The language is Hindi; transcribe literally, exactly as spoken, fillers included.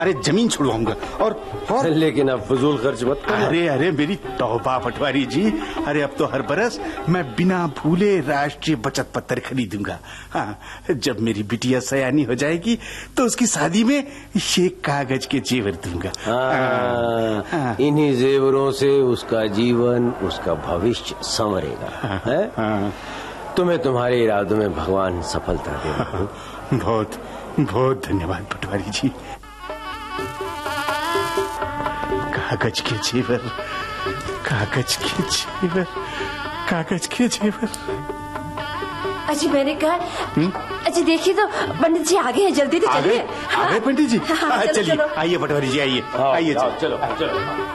अरे जमीन छुड़वाऊंगा और, और लेकिन अब फजूल खर्च मत करना। अरे अरे मेरी तौबा पटवारी जी, अरे अब तो हर बरस मैं बिना भूले राष्ट्रीय बचत पत्र खरीदूंगा। हाँ, जब मेरी बिटिया सयानी हो जाएगी तो उसकी शादी में ये कागज के जेवर दूंगा। हाँ, हाँ। इन्हीं जेवरों से उसका जीवन, उसका भविष्य संवरेगा। हाँ, है? हाँ। तुम्हें तुम्हारे इरादों में भगवान सफलता दे। हाँ, बहुत बहुत धन्यवाद पटवारी जी। कागज के जेवर, कागज के जेवर, कागज के जेवर। अजी मैंने कहा, अजी देखिए तो पंडित जी आगे हैं, जल्दी तो चलिए। आगे पंडित जी, हाँ, चलिए आइए पटवारी जी, आइए आइए चलो चलो।